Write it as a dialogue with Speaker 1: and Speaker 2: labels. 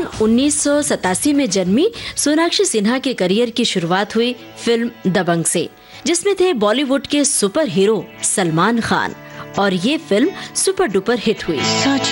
Speaker 1: सन 1987 में जन्मी सोनाक्षी सिन्हा के करियर की शुरुआत हुई फिल्म दबंग से, जिसमें थे बॉलीवुड के सुपर हीरो सलमान खान, और ये फिल्म सुपर डुपर हिट हुई।